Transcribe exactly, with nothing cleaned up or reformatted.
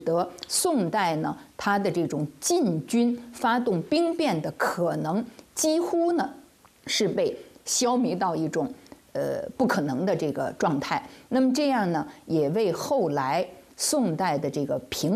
得宋代呢，它的这种进军发动兵变的可能几乎呢是被消弭到一种呃不可能的这个状态。那么这样呢，也为后来宋代的这个平